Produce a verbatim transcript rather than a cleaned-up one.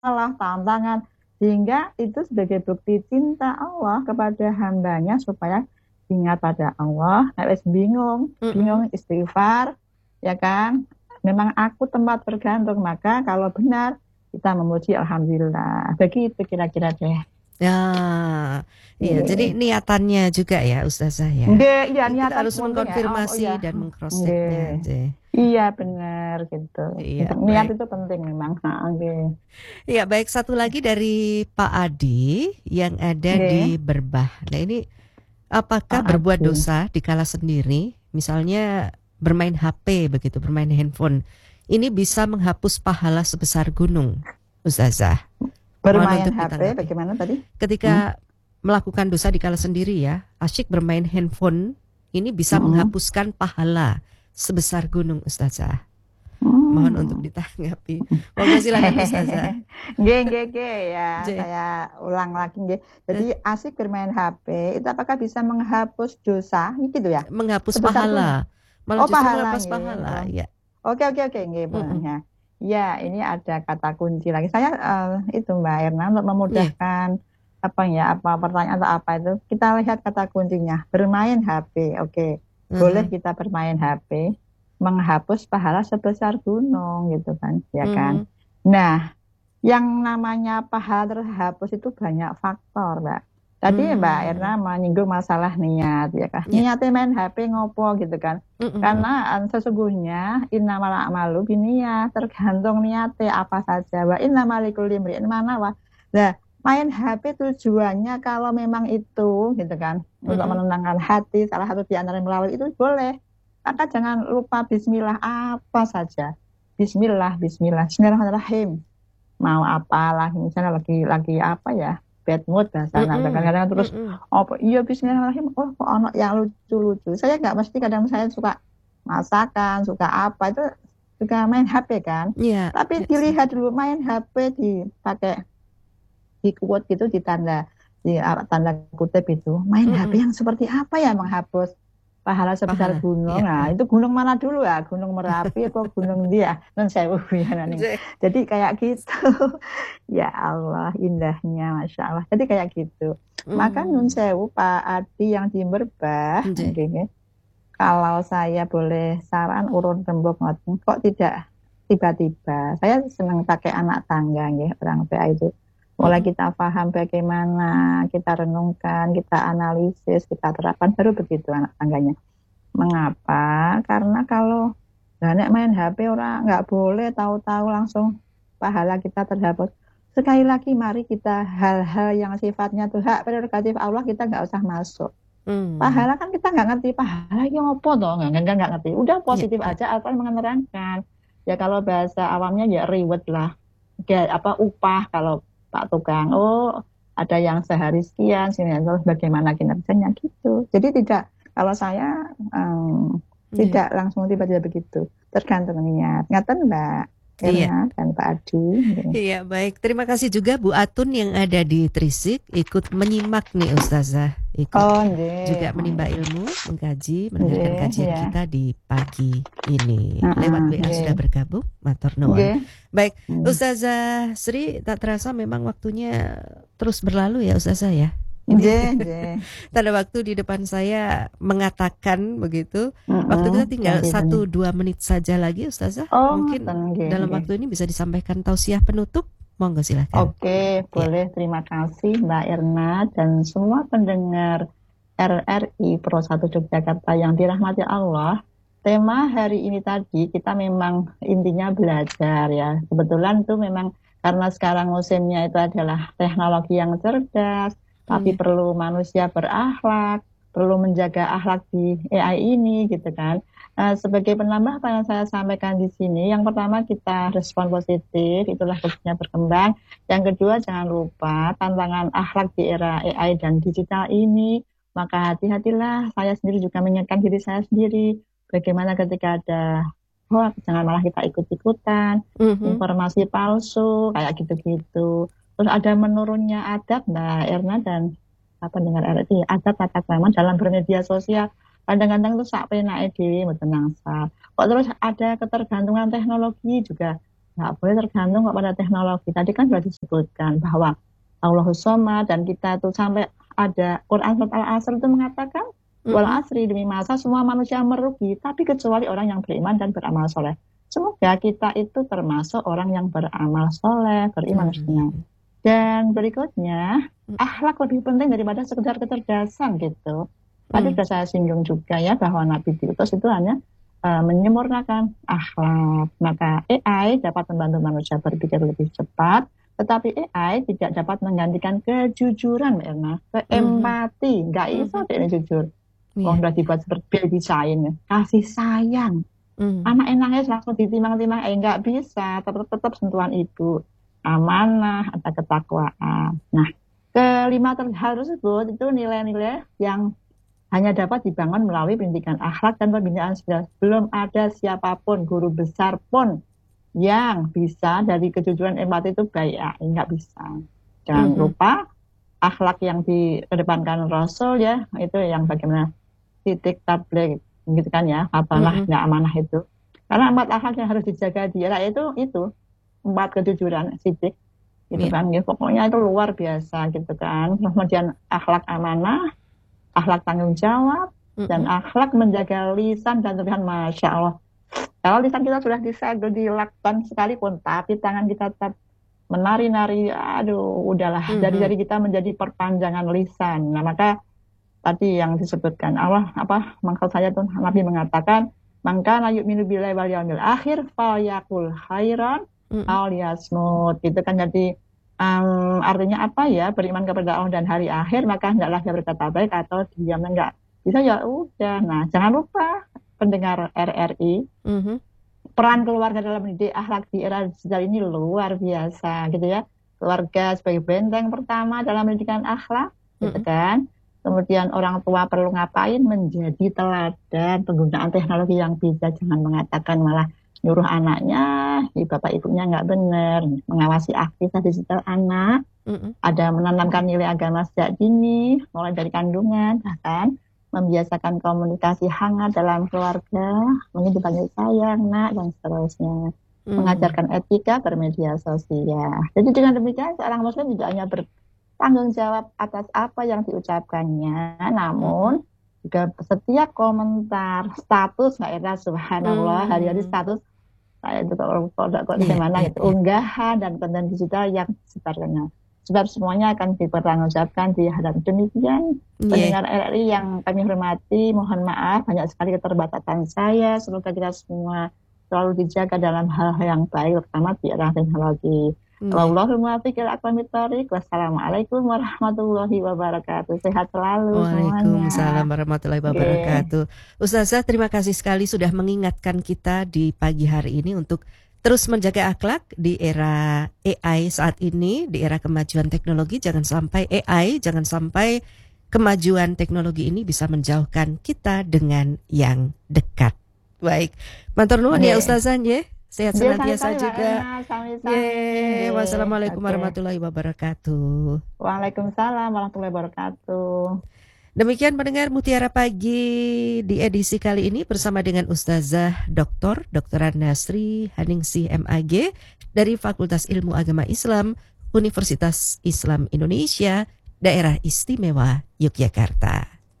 masalah, tantangan, sehingga itu sebagai bukti cinta Allah kepada hambanya supaya ingat pada Allah, harus bingung, Mm-mm. bingung istighfar, ya kan? Memang aku tempat bergantung, maka kalau benar kita memuji Alhamdulillah. Begitu kira-kira deh. Ya, iya. Jadi Nggih. niatannya juga ya, Ustazah ya. Nggih, iya Kita niatan harus penting ya. Oh, oh mengkonfirmasi ya. dan mengcross-checknya, Nggih. J. Iya benar gitu. Iya, Niat baik. itu penting memang. Heeh, nggih. Iya, baik. Satu lagi dari Pak Adi yang ada Nggih, di Berbah. Nah, ini apakah Pak berbuat Adi. dosa dikala sendiri, misalnya bermain H P begitu, bermain handphone, ini bisa menghapus pahala sebesar gunung, Ustazah? Mohon Bermain untuk H P ditanggapi. bagaimana tadi? Hmm? Ketika melakukan dosa dikala sendiri ya, asyik bermain handphone, ini bisa Hmm. menghapuskan pahala sebesar gunung, Ustazah. Mohon untuk Hmm. ditanggapi. Monggo silakan Ustazah. Nggih, nggih, nggih ya. J. Saya ulang lagi nggih. Eh, Jadi asik bermain H P itu apakah bisa menghapus dosa gitu ya? menghapus Sebesar gunung. pahala. Malah Oh, justru pahala menghapus nggih. pahala, Oh. ya. Oke, oke, oke nggih Mm-mm. bolehnya. Ya, ini ada kata kunci lagi. Saya eh, itu Mbak Erna untuk Nih. memudahkan apa ya, apa pertanyaan atau apa itu. Kita lihat kata kuncinya. Bermain H P. Oke. Boleh Mhm. kita bermain H P, menghapus pahala sebesar gunung gitu kan, ya kan. Mhm. Nah, yang namanya pahala terhapus itu banyak faktor, Mbak. Tadi Mbak Hmm. Erna menyinggung masalah niat, ya kan. Ya. Niatnya main H P ngopo gitu kan. Mm-mm. Karena eh, sesungguhnya innamal a'malu binniyat, tergantung niatnya apa saja. Wa innamal likulli imri'in ma nawa. Nah, main H P tujuannya kalau memang itu gitu kan, untuk Mm-mm. menenangkan hati, salah satu di antara melalui itu boleh. Maka jangan lupa bismillah apa saja. Bismillah, bismillah, bismillahirrahmanirrahim. Mau apa lagi, misalnya lagi lagi apa ya, bad mood bahasanya. Mm-mm. Kadang-kadang terus, Mm-mm. oh iya bismillahirrahmanirrahim, oh kok ono yang lucu-lucu. Saya nggak mesti, kadang saya suka masakan, suka apa, itu juga main H P kan. Ya, Tapi ya, dilihat setuju. dulu main H P dipakai di quote gitu, di tanda di uh, tanda kutip itu, main H P Mm-mm. yang seperti apa ya menghapus pahala sebesar Pahala. gunung. Ya, Nah, ya. itu gunung mana dulu ya? Gunung Merapi atau gunung dia? Non sewu ya nani. J. Jadi kayak gitu. Ya Allah, indahnya Masya Allah. Jadi kayak gitu. Maka nun Hmm. sewu Pak Adi yang di Merbah, J. gini, kalau saya boleh saran urun rembuk ngoten, kok tidak tiba-tiba. Saya senang pakai anak tangga ya, orang P A itu. Mulai Mm-mm. kita paham bagaimana, kita renungkan, kita analisis, kita terapkan, baru begitu anak tangganya. Mengapa? Karena kalau banyak main H P orang nggak boleh tahu-tahu langsung pahala kita terhapus. Sekali lagi mari kita hal-hal yang sifatnya tuh hak prerogatif Allah kita nggak usah masuk. Hmm. Pahala kan kita nggak ngerti pahala yang apa toh, nggak nggak nggak ngerti. Udah Ya, positif ya. aja, Al-Quran menerangkan. Ya kalau bahasa awamnya ya reward lah, kayak apa upah kalau Pak Tukang. Oh ada yang sehari sekian, sini terus bagaimana kinerjanya gitu. Jadi tidak, kalau saya em, Ya. tidak langsung tiba-tiba begitu. Tergantung niat. Ngaten Mbak Iya. Erna dan Pak Adi. Iya, baik. Terima kasih juga Bu Atun yang ada di Trisik ikut menyimak nih Ustazah, ikut Oh, nggih. juga menimba ilmu, mengkaji, mendengarkan Nggih, kajian ya. kita di pagi ini. Lewat Heeh, W A sudah nggih. bergabung, matur nuwun. Nggih. Baik, Hmm. Ustazah Sri, tak terasa memang waktunya terus berlalu ya Ustazah ya. Ini Nggih, nggih. tanda waktu di depan saya mengatakan begitu. Waktu Heeh, kita tinggal ganti benih. satu dua menit saja lagi Ustazah. Oh, ngoten Mungkin nggih, dalam nggih. waktu ini bisa disampaikan tausiah penutup. Monggo silakan. Oke, Ya. boleh. Terima kasih Mbak Erna dan semua pendengar R R I Pro satu Yogyakarta yang dirahmati Allah. Tema hari ini tadi kita memang intinya belajar ya. Kebetulan tuh memang karena sekarang musimnya itu adalah teknologi yang cerdas, tapi Ya. perlu manusia berakhlak, perlu menjaga akhlak di A I ini gitu kan. Uh, sebagai penambah apa yang saya sampaikan di sini, yang pertama kita respon positif, itulah buktinya berkembang. Yang kedua, jangan lupa tantangan akhlak di era A I dan digital ini, maka hati-hatilah. Saya sendiri juga mengingatkan diri saya sendiri, bagaimana ketika ada hoax, jangan malah kita ikut-ikutan, Mhm. informasi palsu, kayak gitu-gitu. Terus ada menurunnya adab, Mbak Erna dan apa dengar R T, adab tata krama dalam bermedia sosial. Kadang-kadang itu sak penake dhewe mboten nangsal. Kok terus ada ketergantungan teknologi juga nggak boleh tergantung kepada teknologi. Tadi kan sudah disebutkan bahwa Allahus Shomad, dan kita tuh sampai ada Quran surat Al-Asr itu mengatakan wal Mm-mm. asri, demi masa semua manusia merugi, tapi kecuali orang yang beriman dan beramal soleh. Semoga kita itu termasuk orang yang beramal soleh, beriman maksudnya. Mm-mm. Dan berikutnya, Mm. akhlak lebih penting daripada sekedar kecerdasan gitu. Tadi Mm. sudah saya singgung juga ya bahwa Nabi diutus itu hanya uh, menyempurnakan akhlak. Maka A I dapat membantu manusia berpikir lebih cepat, tetapi A I tidak dapat menggantikan kejujuran, Mbak Erna. Keempati, nggak iso Mhm. dia jujur. Iya. Oh, udah dibuat seperti desain, kasih sayang. Mm. Anak enaknya langsung ditimang-timang, eh nggak bisa, tetap tetap sentuhan ibu, amanah, ada ketakwaan. Nah, kelima terhal tersebut itu nilai-nilai yang hanya dapat dibangun melalui pendidikan akhlak dan pembinaan sosial. Belum ada siapapun, guru besar pun yang bisa dari kejujuran empati itu baik, ya, nggak bisa. Jangan Mhm. lupa akhlak yang dikedepankan Rasul ya, itu yang bagaimana titik tabligh gitu kan ya, apalah Mm-mm. nggak amanah itu. Karena empat akhlak yang harus dijaga dia itu itu empat kejujuran sidik gitu Iya. kan ya, pokoknya itu luar biasa gitu kan. Kemudian akhlak amanah, akhlak tanggung jawab, dan Mm-mm. akhlak menjaga lisan dan tulisan. Masya Allah, kalau lisan kita sudah disegel, dilakban sekalipun, tapi tangan kita tetap menari-nari, aduh udahlah, Mhm. jari-jari kita menjadi perpanjangan lisan. Nah maka tadi yang disebutkan Allah apa, maksud saya tuh Nabi mengatakan maka la yu'minu billahi wal yaumil akhir falyakul khairan Mm-mm. aw liyasmut. Itu kan jadi um, artinya apa ya, beriman kepada Allah dan hari akhir maka hendaklah dia berkata baik atau diam. Enggak bisa ya udah. Nah jangan lupa pendengar R R I, Mhm. peran keluarga dalam mendidik akhlak di era digital ini luar biasa gitu ya. Keluarga sebagai benteng pertama dalam pendidikan akhlak gitu Mm-mm. kan. Kemudian orang tua perlu ngapain? Menjadi teladan penggunaan teknologi yang bijak. Jangan mengatakan malah nyuruh anaknya, di bapak ibunya nggak benar. Mengawasi aktivitas digital anak, Mm-mm. ada menanamkan nilai agama sejak dini, mulai dari kandungan, bahkan membiasakan komunikasi hangat dalam keluarga, mungkin dipanggil sayang, nak, dan seterusnya. Mm. Mengajarkan etika bermedia sosial. Jadi dengan demikian seorang muslim tidak hanya ber tanggung jawab atas apa yang diucapkannya, namun juga setiap komentar, status, Mbak Era, subhanallah, Mm. hari-hari status, kayak itu kok kok kok Iya, gimana iya, gitu, iya. unggahan dan konten digital yang disebarkannya. Sebab semuanya akan dipertanggungjawabkan di hadapan. Demikian Iya. pendengar R R I yang kami hormati, mohon maaf banyak sekali keterbatasan saya. Semoga kita semua selalu dijaga dalam hal-hal yang baik, terutama di era teknologi. Iya. Allahumma fikir aqwamit thoriq. Wassalamualaikum warahmatullahi wabarakatuh. Sehat selalu Waalaikumsalam semuanya. warahmatullahi Oke. wabarakatuh. Ustazah, terima kasih sekali sudah mengingatkan kita di pagi hari ini untuk terus menjaga akhlak di era A I saat ini, di era kemajuan teknologi. Jangan sampai A I, jangan sampai kemajuan teknologi ini bisa menjauhkan kita dengan yang dekat. Baik, matur nuwun ya Oke. Ustazah nggih. Sehat Dia senantiasa sami-sami, Mbak juga. Erna, sami-sami. Yeay, Nggih. wassalamualaikum Oke. warahmatullahi wabarakatuh. Waalaikumsalam warahmatullahi wabarakatuh. Demikian pendengar Mutiara Pagi di edisi kali ini bersama dengan Ustazah Doktor Doktoran Nasri Haningsih M A G dari Fakultas Ilmu Agama Islam Universitas Islam Indonesia Daerah Istimewa Yogyakarta.